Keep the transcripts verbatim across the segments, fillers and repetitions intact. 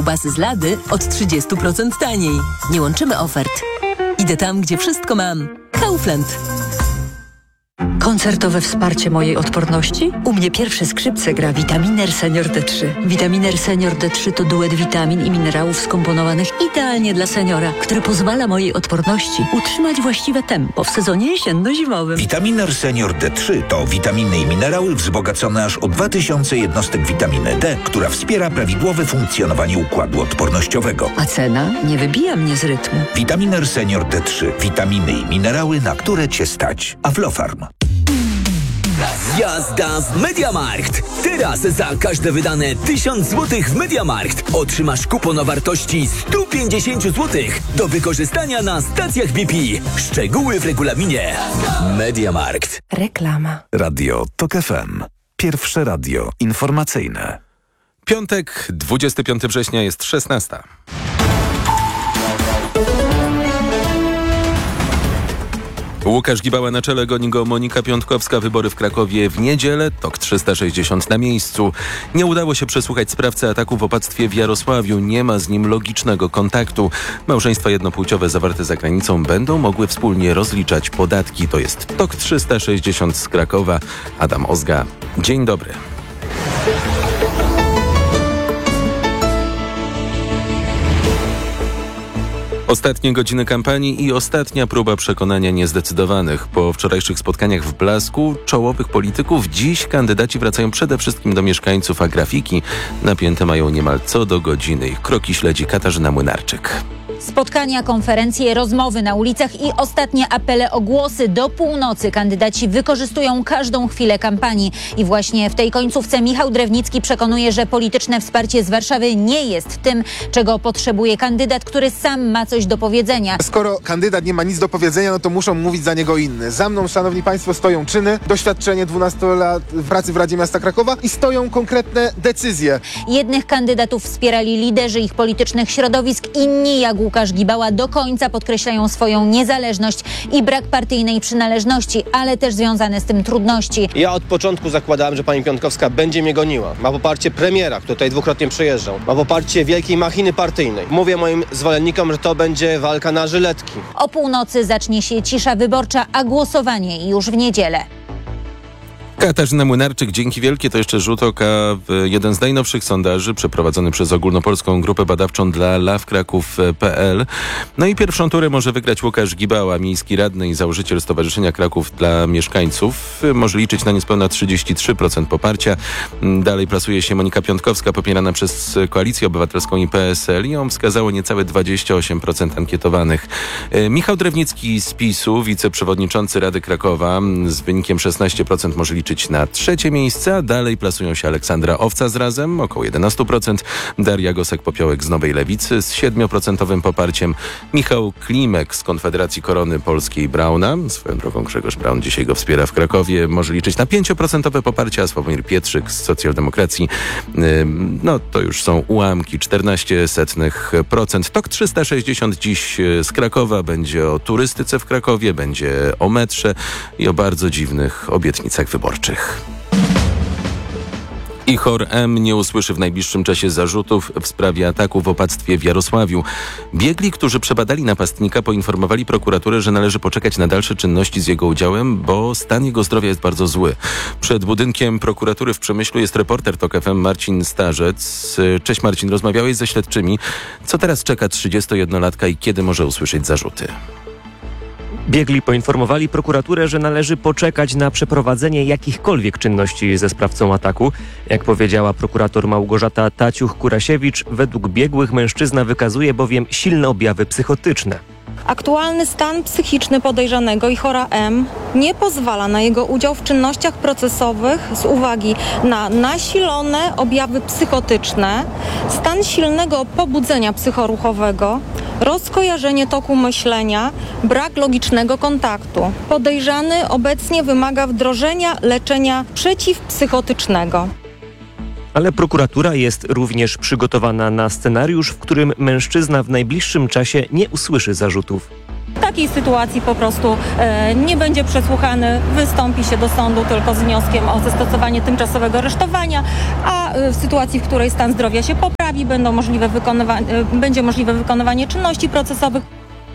Basy z Lady od trzydzieści procent taniej. Nie łączymy ofert. Idę tam, gdzie wszystko mam. Kaufland. Koncertowe wsparcie mojej odporności? U mnie pierwsze skrzypce gra Vitaminer Senior D trzy. Vitaminer Senior D trzy to duet witamin i minerałów skomponowanych idealnie dla seniora, który pozwala mojej odporności utrzymać właściwe tempo w sezonie jesienno-zimowym. Vitaminer Senior D trzy to witaminy i minerały wzbogacone aż o dwa tysiące jednostek witaminy D, która wspiera prawidłowe funkcjonowanie układu odpornościowego. A cena nie wybija mnie z rytmu. Vitaminer Senior D trzy. Witaminy i minerały, na które Cię stać. Aflofarm. Jazda w MediaMarkt! Teraz za każde wydane tysiąc złotych w MediaMarkt otrzymasz kupon o wartości sto pięćdziesiąt złotych do wykorzystania na stacjach B P. Szczegóły w regulaminie. MediaMarkt. Reklama. Radio TOK F M. Pierwsze radio informacyjne. Piątek, dwudziestego piątego września, jest szesnasta. Łukasz Gibała na czele, goni go Monika Piątkowska. Wybory w Krakowie w niedzielę. TOK trzysta sześćdziesiąt na miejscu. Nie udało się przesłuchać sprawcy ataku w opactwie w Jarosławiu. Nie ma z nim logicznego kontaktu. Małżeństwa jednopłciowe zawarte za granicą będą mogły wspólnie rozliczać podatki. To jest TOK trzysta sześćdziesiąt z Krakowa. Adam Ozga. Dzień dobry. Ostatnie godziny kampanii i ostatnia próba przekonania niezdecydowanych. Po wczorajszych spotkaniach w Blasku czołowych polityków dziś kandydaci wracają przede wszystkim do mieszkańców, a grafiki napięte mają niemal co do godziny. Ich kroki śledzi Katarzyna Młynarczyk. Spotkania, konferencje, rozmowy na ulicach i ostatnie apele o głosy do północy. Kandydaci wykorzystują każdą chwilę kampanii. I właśnie w tej końcówce Michał Drewnicki przekonuje, że polityczne wsparcie z Warszawy nie jest tym, czego potrzebuje kandydat, który sam ma coś do powiedzenia. Skoro kandydat nie ma nic do powiedzenia, no to muszą mówić za niego inny. Za mną, szanowni państwo, stoją czyny, doświadczenie dwunastu lat pracy w Radzie Miasta Krakowa i stoją konkretne decyzje. Jednych kandydatów wspierali liderzy ich politycznych środowisk, inni jak Łukasz Gibała do końca podkreślają swoją niezależność i brak partyjnej przynależności, ale też związane z tym trudności. Ja od początku zakładałem, że pani Piątkowska będzie mnie goniła. Ma poparcie premiera, który tutaj dwukrotnie przyjeżdżał. Ma poparcie wielkiej machiny partyjnej. Mówię moim zwolennikom, że to będzie walka na żyletki. O północy zacznie się cisza wyborcza, a głosowanie już w niedzielę. Katarzyna Młynarczyk, dzięki wielkie. To jeszcze rzut oka w jeden z najnowszych sondaży przeprowadzony przez Ogólnopolską Grupę Badawczą dla law kraków kropka p l. No i pierwszą turę może wygrać Łukasz Gibała, miejski radny i założyciel Stowarzyszenia Kraków dla Mieszkańców. Może liczyć na niespełna trzydzieści trzy procent poparcia. Dalej plasuje się Monika Piątkowska, popierana przez Koalicję Obywatelską i P S L. Ją wskazało niecałe dwadzieścia osiem procent ankietowanych. Michał Drewnicki z PiSu, wiceprzewodniczący Rady Krakowa, z wynikiem szesnaście procent może liczyć na trzecie miejsce, a dalej plasują się Aleksandra Owca z Razem, około jedenaście procent, Daria Gosek-Popiołek z Nowej Lewicy z siedem procent poparciem, Michał Klimek z Konfederacji Korony Polskiej Brauna, swoją drogą Grzegorz Braun dzisiaj go wspiera w Krakowie, może liczyć na pięć procent poparcie, a Sławomir Pietrzyk z Socjaldemokracji, no to już są ułamki, czternaście procent. TOK trzysta sześćdziesiąt dziś z Krakowa będzie o turystyce w Krakowie, będzie o metrze i o bardzo dziwnych obietnicach wyborczych. Ihor M. nie usłyszy w najbliższym czasie zarzutów w sprawie ataku w opactwie w Jarosławiu. Biegli, którzy przebadali napastnika, poinformowali prokuraturę, że należy poczekać na dalsze czynności z jego udziałem, bo stan jego zdrowia jest bardzo zły. Przed budynkiem prokuratury w Przemyślu jest reporter TOK F M Marcin Starzec. Cześć Marcin, rozmawiałeś ze śledczymi. Co teraz czeka trzydziestojednolatka i kiedy może usłyszeć zarzuty? Biegli poinformowali prokuraturę, że należy poczekać na przeprowadzenie jakichkolwiek czynności ze sprawcą ataku. Jak powiedziała prokurator Małgorzata Taciuch-Kurasiewicz, według biegłych mężczyzna wykazuje bowiem silne objawy psychotyczne. Aktualny stan psychiczny podejrzanego Ihora M. nie pozwala na jego udział w czynnościach procesowych z uwagi na nasilone objawy psychotyczne, stan silnego pobudzenia psychoruchowego, rozkojarzenie toku myślenia, brak logicznego kontaktu. Podejrzany obecnie wymaga wdrożenia leczenia przeciwpsychotycznego. Ale prokuratura jest również przygotowana na scenariusz, w którym mężczyzna w najbliższym czasie nie usłyszy zarzutów. Tak takiej sytuacji po prostu e, nie będzie przesłuchany, wystąpi się do sądu tylko z wnioskiem o zastosowanie tymczasowego aresztowania, a e, w sytuacji, w której stan zdrowia się poprawi, będą możliwe wykonywa- e, będzie możliwe wykonywanie czynności procesowych.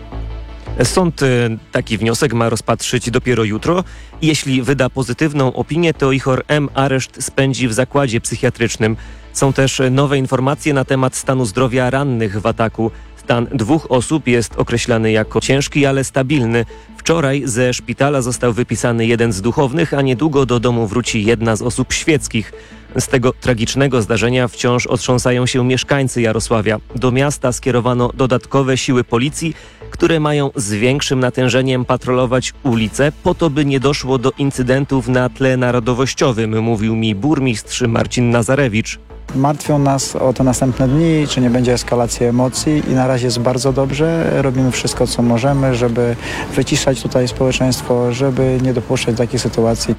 Sąd taki wniosek ma rozpatrzyć dopiero jutro. Jeśli wyda pozytywną opinię, to Ihor M. areszt spędzi w zakładzie psychiatrycznym. Są też nowe informacje na temat stanu zdrowia rannych w ataku. Stan dwóch osób jest określany jako ciężki, ale stabilny. Wczoraj ze szpitala został wypisany jeden z duchownych, a niedługo do domu wróci jedna z osób świeckich. Z tego tragicznego zdarzenia wciąż otrząsają się mieszkańcy Jarosławia. Do miasta skierowano dodatkowe siły policji, które mają z większym natężeniem patrolować ulice, po to by nie doszło do incydentów na tle narodowościowym, mówił mi burmistrz Marcin Nazarewicz. Martwią nas o te następne dni, czy nie będzie eskalacji emocji i na razie jest bardzo dobrze. Robimy wszystko, co możemy, żeby wyciszać tutaj społeczeństwo, żeby nie dopuszczać takich sytuacji.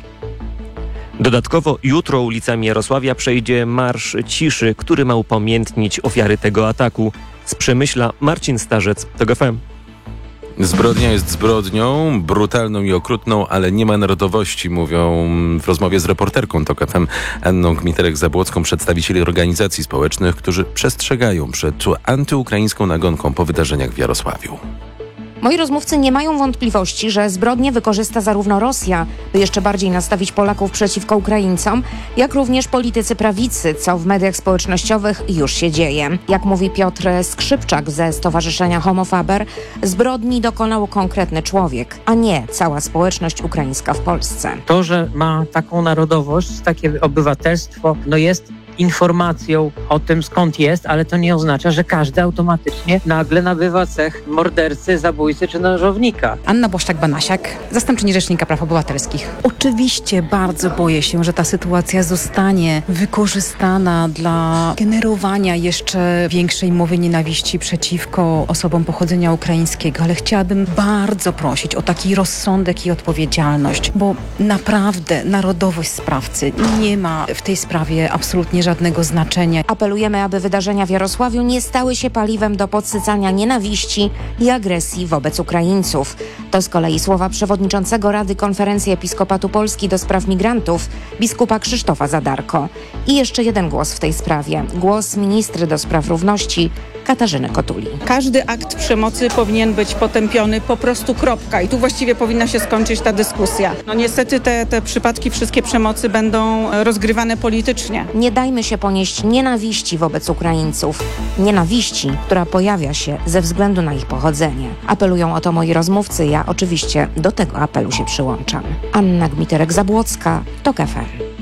Dodatkowo jutro ulicami Jarosławia przejdzie Marsz Ciszy, który ma upamiętnić ofiary tego ataku. Z Przemyśla Marcin Starzec, TOG F M. Zbrodnia jest zbrodnią, brutalną i okrutną, ale nie ma narodowości, mówią w rozmowie z reporterką TOG F M Anną Gmiterek-Zabłocką przedstawicieli organizacji społecznych, którzy przestrzegają przed antyukraińską nagonką po wydarzeniach w Jarosławiu. Moi rozmówcy nie mają wątpliwości, że zbrodnie wykorzysta zarówno Rosja, by jeszcze bardziej nastawić Polaków przeciwko Ukraińcom, jak również politycy prawicy, co w mediach społecznościowych już się dzieje. Jak mówi Piotr Skrzypczak ze Stowarzyszenia Homo Faber, zbrodni dokonał konkretny człowiek, a nie cała społeczność ukraińska w Polsce. To, że ma taką narodowość, takie obywatelstwo, no jest informacją o tym, skąd jest, ale to nie oznacza, że każdy automatycznie nagle nabywa cech mordercy, zabójcy czy nożownika. Anna Błaszczak-Banasiak, zastępczyni Rzecznika Praw Obywatelskich. Oczywiście bardzo boję się, że ta sytuacja zostanie wykorzystana dla generowania jeszcze większej mowy nienawiści przeciwko osobom pochodzenia ukraińskiego, ale chciałabym bardzo prosić o taki rozsądek i odpowiedzialność, bo naprawdę narodowość sprawcy nie ma w tej sprawie absolutnie żadnego znaczenia. Apelujemy, aby wydarzenia w Jarosławiu nie stały się paliwem do podsycania nienawiści i agresji wobec Ukraińców. To z kolei słowa przewodniczącego Rady Konferencji Episkopatu Polski do spraw migrantów, biskupa Krzysztofa Zadarko. I jeszcze jeden głos w tej sprawie. Głos ministry do spraw równości Katarzyny Kotuli. Każdy akt przemocy powinien być potępiony, po prostu kropka. I tu właściwie powinna się skończyć ta dyskusja. No niestety te, te przypadki wszystkie przemocy będą rozgrywane politycznie. Nie dajmy się ponieść nienawiści wobec Ukraińców. Nienawiści, która pojawia się ze względu na ich pochodzenie. Apelują o to moi rozmówcy, ja oczywiście do tego apelu się przyłączam. Anna Gmiterek-Zabłocka, TOG F M.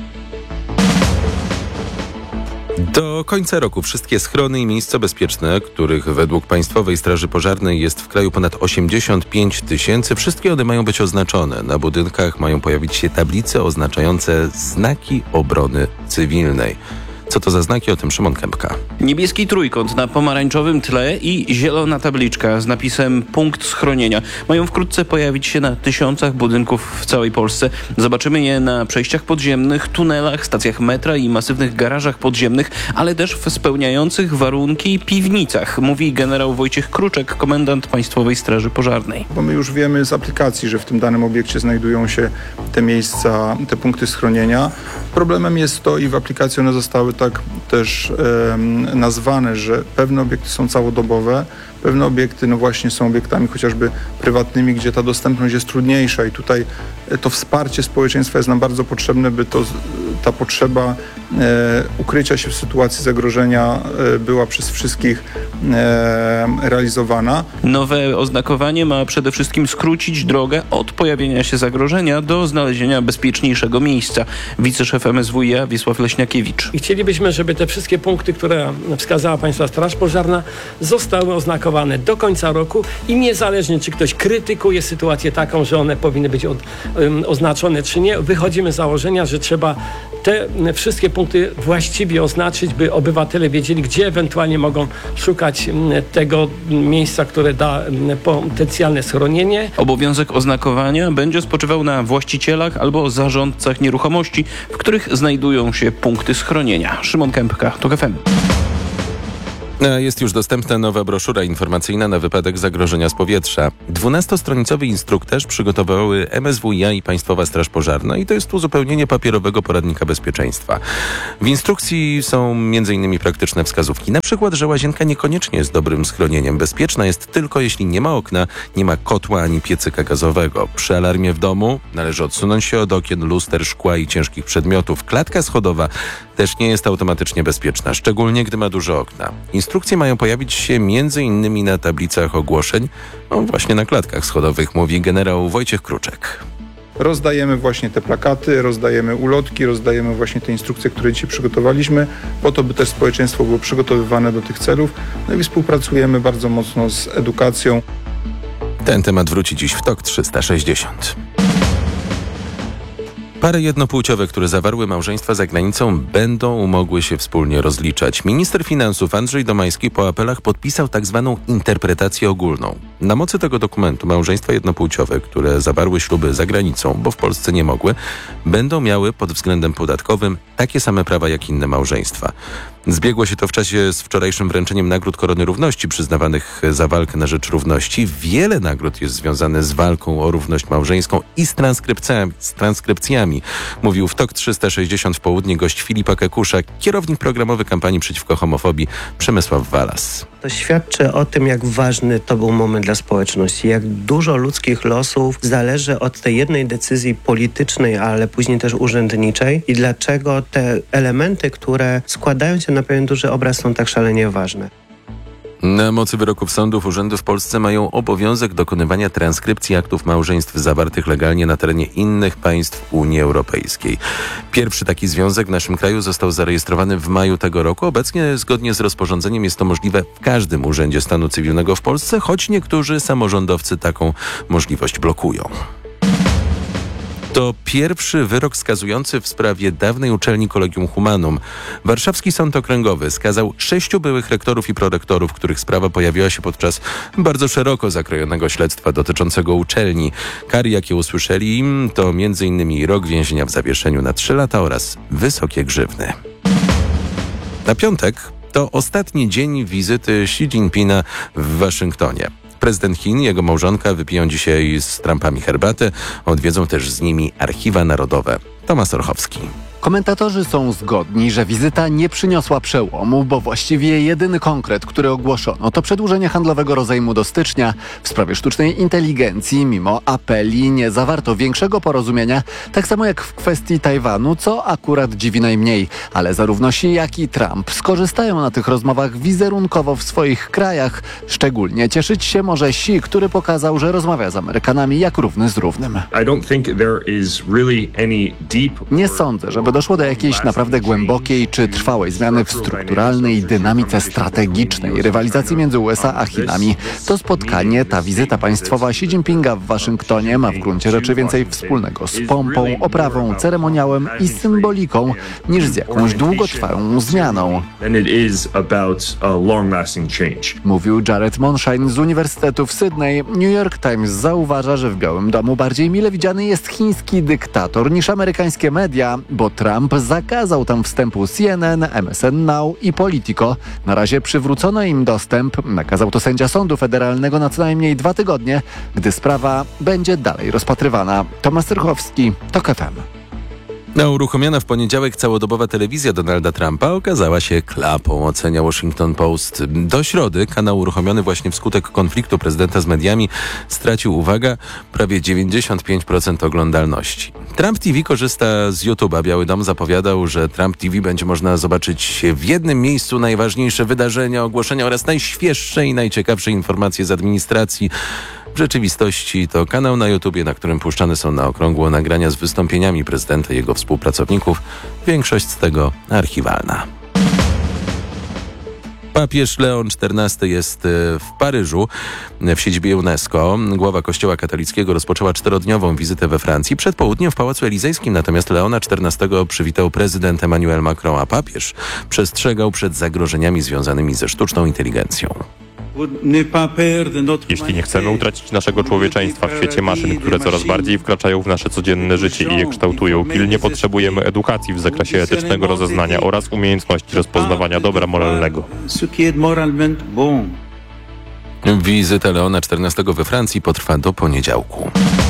Do końca roku wszystkie schrony i miejsca bezpieczne, których według Państwowej Straży Pożarnej jest w kraju ponad osiemdziesiąt pięć tysięcy, wszystkie one mają być oznaczone. Na budynkach mają pojawić się tablice oznaczające znaki obrony cywilnej. Co to za znaki? O tym Szymon Kępka. Niebieski trójkąt na pomarańczowym tle i zielona tabliczka z napisem punkt schronienia mają wkrótce pojawić się na tysiącach budynków w całej Polsce. Zobaczymy je na przejściach podziemnych, tunelach, stacjach metra i masywnych garażach podziemnych, ale też w spełniających warunki piwnicach, mówi generał Wojciech Kruczek, komendant Państwowej Straży Pożarnej. Bo my już wiemy z aplikacji, że w tym danym obiekcie znajdują się te miejsca, te punkty schronienia. Problemem jest to i w aplikacji one zostały tak też e, nazwane, że pewne obiekty są całodobowe, pewne obiekty no właśnie są obiektami chociażby prywatnymi, gdzie ta dostępność jest trudniejsza i tutaj to wsparcie społeczeństwa jest nam bardzo potrzebne, by to, ta potrzeba e, ukrycia się w sytuacji zagrożenia e, była przez wszystkich e, realizowana. Nowe oznakowanie ma przede wszystkim skrócić drogę od pojawienia się zagrożenia do znalezienia bezpieczniejszego miejsca. Wiceszef M S W iA Wiesław Leśniakiewicz. I chcielibyśmy, żeby te wszystkie punkty, które wskazała Państwa Straż Pożarna, zostały oznakowane do końca roku i niezależnie, czy ktoś krytykuje sytuację taką, że one powinny być od, um, oznaczone, czy nie, wychodzimy z założenia, że trzeba te wszystkie punkty właściwie oznaczyć, by obywatele wiedzieli, gdzie ewentualnie mogą szukać tego miejsca, które da potencjalne schronienie. Obowiązek oznakowania będzie spoczywał na właścicielach albo zarządcach nieruchomości, w których znajdują się punkty schronienia. Szymon Kępka, TOG F M. Jest już dostępna nowa broszura informacyjna na wypadek zagrożenia z powietrza. Dwunastostronicowy instruktaż przygotowały M S W iA i Państwowa Straż Pożarna i to jest uzupełnienie papierowego poradnika bezpieczeństwa. W instrukcji są między innymi praktyczne wskazówki. Na przykład, że łazienka niekoniecznie jest dobrym schronieniem. Bezpieczna jest tylko jeśli nie ma okna, nie ma kotła ani piecyka gazowego. Przy alarmie w domu należy odsunąć się od okien, luster, szkła i ciężkich przedmiotów. Klatka schodowa też nie jest automatycznie bezpieczna, szczególnie gdy ma duże okna. Instrukcje mają pojawić się między innymi na tablicach ogłoszeń, no właśnie na klatkach schodowych, mówi generał Wojciech Kruczek. Rozdajemy właśnie te plakaty, rozdajemy ulotki, rozdajemy właśnie te instrukcje, które dzisiaj przygotowaliśmy, po to, by też społeczeństwo było przygotowywane do tych celów. No i współpracujemy bardzo mocno z edukacją. Ten temat wróci dziś w TOK trzysta sześćdziesiąt. Pary jednopłciowe, które zawarły małżeństwa za granicą, będą mogły się wspólnie rozliczać. Minister finansów Andrzej Domański po apelach podpisał tak zwaną interpretację ogólną. Na mocy tego dokumentu małżeństwa jednopłciowe, które zawarły śluby za granicą, bo w Polsce nie mogły, będą miały pod względem podatkowym takie same prawa jak inne małżeństwa. Zbiegło się to w czasie z wczorajszym wręczeniem nagród Korony Równości przyznawanych za walkę na rzecz równości. Wiele nagród jest związane z walką o równość małżeńską i z transkrypcjami, z transkrypcjami. Mówił w TOK trzysta sześćdziesiąt w południe gość Filipa Kekusza, kierownik programowy kampanii przeciwko homofobii Przemysław Walas. To świadczy o tym, jak ważny to był moment dla społeczności, jak dużo ludzkich losów zależy od tej jednej decyzji politycznej, ale później też urzędniczej i dlaczego te elementy, które składają się na pewien duży obraz, są tak szalenie ważne. Na mocy wyroków sądów urzędy w Polsce mają obowiązek dokonywania transkrypcji aktów małżeństw zawartych legalnie na terenie innych państw Unii Europejskiej. Pierwszy taki związek w naszym kraju został zarejestrowany w maju tego roku. Obecnie zgodnie z rozporządzeniem jest to możliwe w każdym urzędzie stanu cywilnego w Polsce, choć niektórzy samorządowcy taką możliwość blokują. To pierwszy wyrok skazujący w sprawie dawnej uczelni Collegium Humanum. Warszawski Sąd Okręgowy skazał sześciu byłych rektorów i prorektorów, których sprawa pojawiła się podczas bardzo szeroko zakrojonego śledztwa dotyczącego uczelni. Kary, jakie usłyszeli im, to między innymi rok więzienia w zawieszeniu na trzy lata oraz wysokie grzywny. Na piątek to ostatni dzień wizyty Xi Jinpinga w Waszyngtonie. Prezydent Chin i jego małżonka wypiją dzisiaj z Trumpami herbatę. Odwiedzą też z nimi archiwa narodowe. Tomasz Orchowski. Komentatorzy są zgodni, że wizyta nie przyniosła przełomu, bo właściwie jedyny konkret, który ogłoszono, to przedłużenie handlowego rozejmu do stycznia. W sprawie sztucznej inteligencji, mimo apeli, nie zawarto większego porozumienia, tak samo jak w kwestii Tajwanu, co akurat dziwi najmniej. Ale zarówno Xi, jak i Trump skorzystają na tych rozmowach wizerunkowo w swoich krajach. Szczególnie cieszyć się może Xi, który pokazał, że rozmawia z Amerykanami jak równy z równym. Nie sądzę, żeby doszło do jakiejś naprawdę głębokiej czy trwałej zmiany w strukturalnej dynamice strategicznej rywalizacji między U S A a Chinami. To spotkanie, ta wizyta państwowa Xi Jinpinga w Waszyngtonie ma w gruncie rzeczy więcej wspólnego z pompą, oprawą, ceremoniałem i symboliką niż z jakąś długotrwałą zmianą. Mówił Jared Monshine z Uniwersytetu w Sydney. New York Times zauważa, że w Białym Domu bardziej mile widziany jest chiński dyktator niż amerykańskie media, bo Trump zakazał tam wstępu C N N, M S N Now i Politico. Na razie przywrócono im dostęp. Nakazał to sędzia sądu federalnego na co najmniej dwa tygodnie, gdy sprawa będzie dalej rozpatrywana. Tomasz Rychowski, TOK F M. Na uruchomiona w poniedziałek całodobowa telewizja Donalda Trumpa okazała się klapą, ocenia Washington Post. Do środy kanał uruchomiony właśnie wskutek konfliktu prezydenta z mediami stracił, uwaga, prawie dziewięćdziesiąt pięć procent oglądalności. Trump T V korzysta z YouTube'a. Biały Dom zapowiadał, że Trump T V będzie można zobaczyć w jednym miejscu najważniejsze wydarzenia, ogłoszenia oraz najświeższe i najciekawsze informacje z administracji. W rzeczywistości to kanał na YouTubie, na którym puszczane są na okrągło nagrania z wystąpieniami prezydenta i jego współpracowników. Większość z tego archiwalna. Papież Leon czternasty jest w Paryżu, w siedzibie UNESCO. Głowa Kościoła katolickiego rozpoczęła czterodniową wizytę we Francji. Przed południem w Pałacu Elizejskim natomiast Leona czternastego przywitał prezydent Emmanuel Macron, a papież przestrzegał przed zagrożeniami związanymi ze sztuczną inteligencją. Jeśli nie chcemy utracić naszego człowieczeństwa w świecie maszyn, które coraz bardziej wkraczają w nasze codzienne życie i je kształtują, pilnie potrzebujemy edukacji w zakresie etycznego rozeznania oraz umiejętności rozpoznawania dobra moralnego. Wizyta Leona czternastego we Francji potrwa do poniedziałku.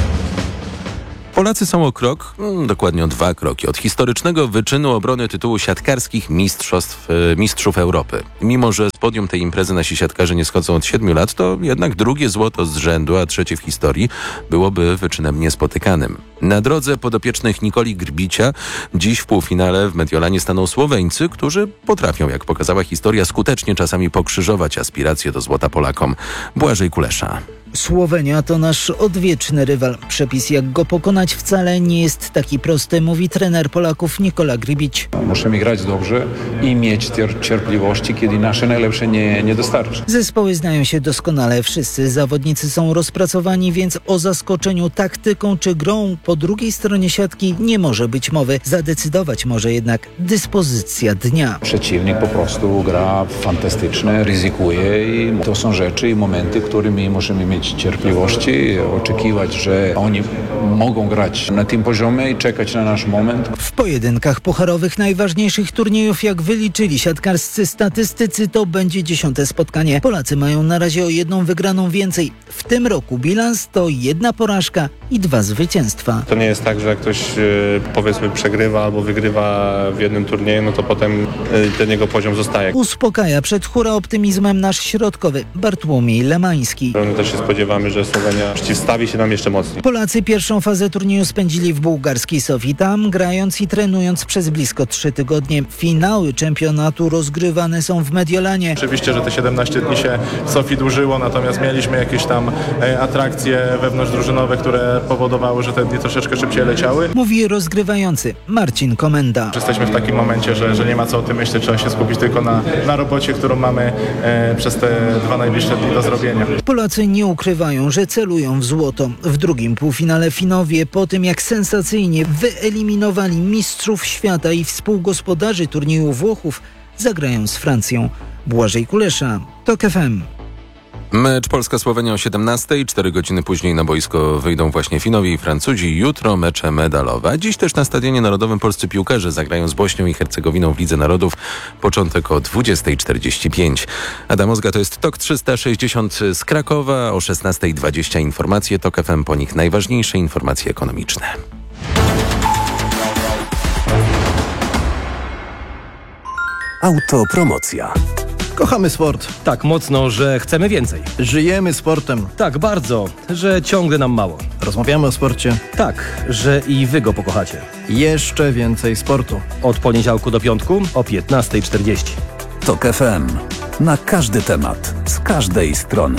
Polacy są o krok, hmm, dokładnie o dwa kroki, od historycznego wyczynu obrony tytułu siatkarskich mistrzostw, e, mistrzów Europy. Mimo że z podium tej imprezy nasi siatkarze nie schodzą od siedmiu lat, to jednak drugie złoto z rzędu, a trzecie w historii, byłoby wyczynem niespotykanym. Na drodze podopiecznych Nikoli Grbicia dziś w półfinale w Mediolanie staną Słoweńcy, którzy potrafią, jak pokazała historia, skutecznie czasami pokrzyżować aspiracje do złota Polakom. Błażej Kulesza. Słowenia to nasz odwieczny rywal. Przepis, jak go pokonać, wcale nie jest taki prosty, mówi trener Polaków Nikola Grbić. Musimy grać dobrze i mieć cierpliwości, kiedy nasze najlepsze nie, nie dostarczy. Zespoły znają się doskonale. Wszyscy zawodnicy są rozpracowani, więc o zaskoczeniu taktyką czy grą po drugiej stronie siatki nie może być mowy. Zadecydować może jednak dyspozycja dnia. Przeciwnik po prostu gra fantastycznie, ryzykuje i to są rzeczy i momenty, którymi musimy mieć cierpliwości, oczekiwać, że oni mogą grać na tym poziomie i czekać na nasz moment. W pojedynkach pucharowych najważniejszych turniejów, jak wyliczyli siatkarscy statystycy, to będzie dziesiąte spotkanie. Polacy mają na razie o jedną wygraną więcej. W tym roku bilans to jedna porażka i dwa zwycięstwa. To nie jest tak, że jak ktoś powiedzmy przegrywa albo wygrywa w jednym turnieju, no to potem ten jego poziom zostaje. Uspokaja przed hura optymizmem nasz środkowy Bartłomiej Lemański. My też się spodziewamy, że Słowenia przeciwstawi się nam jeszcze mocniej. Polacy pierwszą fazę turnieju spędzili w bułgarskiej Sofii, tam grając i trenując przez blisko trzy tygodnie. Finały czempionatu rozgrywane są w Mediolanie. Oczywiście, że te siedemnaście dni się w Sofii dłużyło, natomiast mieliśmy jakieś tam e, atrakcje wewnątrzdrużynowe, które powodowały, że te dni troszeczkę szybciej leciały. Mówi rozgrywający Marcin Komenda. Jesteśmy w takim momencie, że, że nie ma co o tym myśleć, trzeba się skupić tylko na, na robocie, którą mamy e, przez te dwa najbliższe dni do zrobienia. Polacy nie ukrywają, że celują w złoto. W drugim półfinale Finowie, po tym jak sensacyjnie wyeliminowali mistrzów świata i współgospodarzy turnieju Włochów, zagrają z Francją. Błażej Kulesza, TOK F M. Mecz Polska-Słowenia o siedemnastej, cztery godziny później na boisko wyjdą właśnie Finowie i Francuzi. Jutro mecze medalowe. Dziś też na Stadionie Narodowym polscy piłkarze zagrają z Bośnią i Hercegowiną w Lidze Narodów. Początek o dwudziestej czterdzieści pięć. Adam Ozga, to jest TOK trzysta sześćdziesiąt z Krakowa. O szesnastej dwadzieścia informacje TOK F M, po nich najważniejsze informacje ekonomiczne. Autopromocja. Kochamy sport. Tak mocno, że chcemy więcej. Żyjemy sportem. Tak bardzo, że ciągle nam mało. Rozmawiamy o sporcie. Tak, że i wy go pokochacie. Jeszcze więcej sportu. Od poniedziałku do piątku o piętnastej czterdzieści. TOK F M. Na każdy temat, z każdej strony.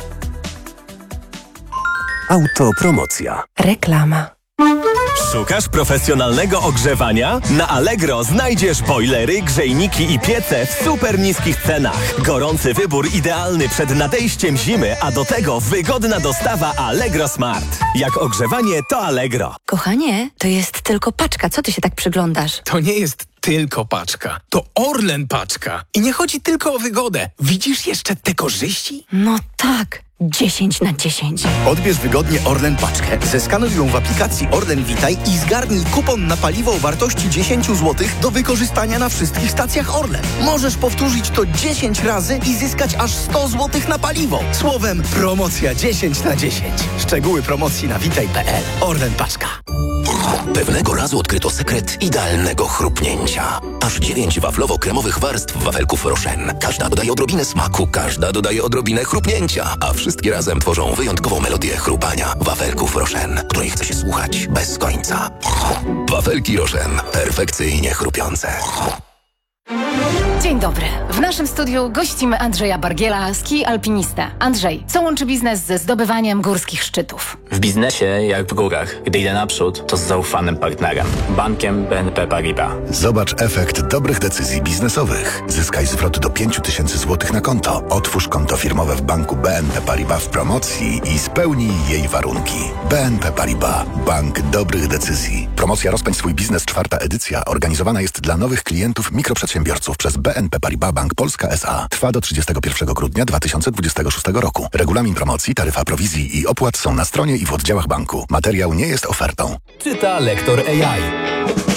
Autopromocja. Reklama. Szukasz profesjonalnego ogrzewania? Na Allegro znajdziesz bojlery, grzejniki i piece w super niskich cenach. Gorący wybór idealny przed nadejściem zimy, a do tego wygodna dostawa Allegro Smart. Jak ogrzewanie, to Allegro. Kochanie, to jest tylko paczka. Co ty się tak przyglądasz? To nie jest tylko paczka. To Orlen paczka. I nie chodzi tylko o wygodę. Widzisz jeszcze te korzyści? No tak. dziesięć na dziesięć. Odbierz wygodnie Orlen paczkę, zeskanuj ją w aplikacji Orlen Witaj i zgarnij kupon na paliwo o wartości dziesięć złotych do wykorzystania na wszystkich stacjach Orlen. Możesz powtórzyć to dziesięć razy i zyskać aż sto złotych na paliwo. Słowem, promocja dziesięć na dziesięć. Szczegóły promocji na witaj kropka p l. Orlen paczka. Pewnego razu odkryto sekret idealnego chrupnięcia. Aż dziewięć waflowo-kremowych warstw wafelków Rochen. Każda dodaje odrobinę smaku, każda dodaje odrobinę chrupnięcia, a wszystkie razem tworzą wyjątkową melodię chrupania wafelków Rochen, której chce się słuchać bez końca. Wafelki Rochen. Perfekcyjnie chrupiące. Dzień dobry. W naszym studiu gościmy Andrzeja Bargiela, ski alpinista. Andrzej, co łączy biznes ze zdobywaniem górskich szczytów? W biznesie, jak w górach, gdy idę naprzód, to z zaufanym partnerem. Bankiem B N P Paribas. Zobacz efekt dobrych decyzji biznesowych. Zyskaj zwrot do pięć tysięcy złotych na konto. Otwórz konto firmowe w banku B N P Paribas w promocji i spełnij jej warunki. B N P Paribas. Bank dobrych decyzji. Promocja Rozpędź swój biznes, czwarta edycja, organizowana jest dla nowych klientów mikroprzedsiębiorców przez B B N P Paribas Bank Polska S A. Trwa do trzydziestego pierwszego grudnia dwa tysiące dwudziestego szóstego roku. Regulamin promocji, taryfa prowizji i opłat są na stronie i w oddziałach banku. Materiał nie jest ofertą. Czyta lektor A I.